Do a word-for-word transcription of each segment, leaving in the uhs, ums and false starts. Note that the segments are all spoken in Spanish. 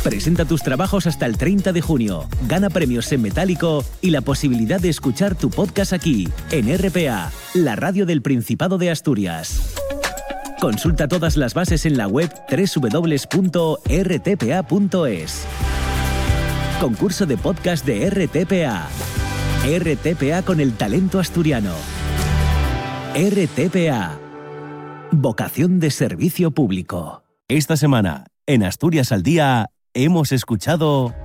Presenta tus trabajos hasta el treinta de junio, gana premios en metálico y la posibilidad de escuchar tu podcast aquí, en R P A, la radio del Principado de Asturias. Consulta todas las bases en la web doble u doble u doble u punto r t p a punto es. Concurso de podcast de R T P A. R T P A con el talento asturiano. R T P A. Vocación de servicio público. Esta semana, en Asturias al Día, hemos escuchado...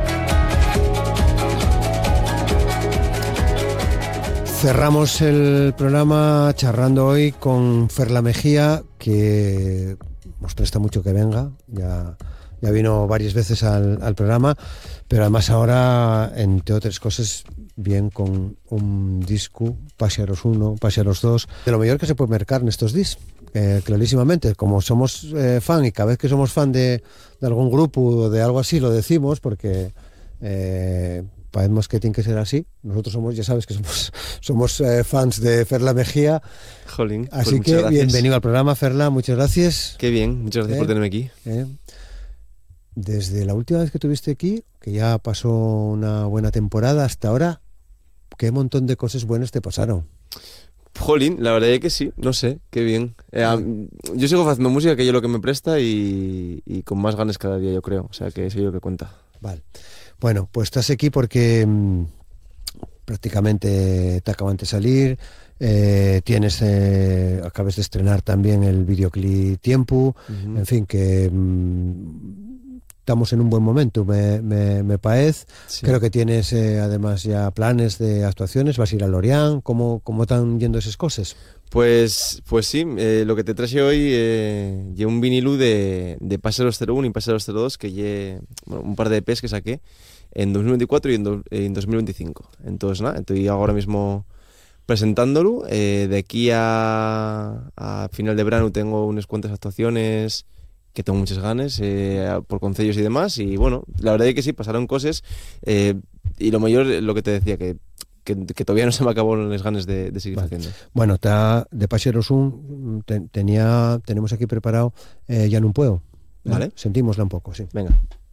Cerramos el programa charlando hoy con Ferla Mejía, que nos presta mucho que venga, ya, ya vino varias veces al, al programa, pero además ahora, entre otras cosas, bien con un disco, Pasearos uno, Pasearos dos, de lo mejor que se puede mercar en estos días. Eh, clarísimamente, como somos eh, fan y cada vez que somos fan de, de algún grupo o de algo así lo decimos porque eh, sabemos que tiene que ser así. Nosotros somos, ya sabes que somos, somos eh, fans de Ferla Mejía. Jolín, así pues que gracias. Bienvenido al programa, Ferla, muchas gracias. Qué bien, muchas gracias eh, por tenerme aquí. Eh. Desde la última vez que estuviste aquí, que ya pasó una buena temporada hasta ahora, qué montón de cosas buenas te pasaron. Jolín, la verdad es que sí, no sé, qué bien. Eh, um, yo sigo haciendo música, que yo lo que me presta y, y con más ganas cada día, yo creo. O sea, que eso es lo que cuenta. Vale. Bueno, pues estás aquí porque mmm, prácticamente te acaban de salir, eh, tienes, eh, acabas de estrenar también el videoclip Tiempo, uh-huh. En fin, que mmm, estamos en un buen momento, me, me, me parece. Sí. Creo que tienes eh, además ya planes de actuaciones, vas a ir a Lorient, ¿cómo, cómo están yendo esas cosas? Pues, pues sí, eh, lo que te traje hoy eh, llevo un vinilo de, de Pasearos cero uno y Pasearos cero dos, que llevo bueno, un par de E Pes que saqué en dos mil veinticuatro y en, do, en dos mil veinticinco. Entonces, nada, estoy ahora mismo presentándolo. Eh, de aquí a, a final de verano tengo unas cuantas actuaciones que tengo muchas ganas, eh, por concellos y demás, y bueno, la verdad es que sí, pasaron cosas, eh, y lo mejor, lo que te decía, que, que, que todavía no se me acabaron las ganas de, de seguir vale. haciendo. Bueno, está de Pasearos un, te, tenía, tenemos aquí preparado eh, Ya no puedo. Vale. Sentímosla un poco, sí. Venga.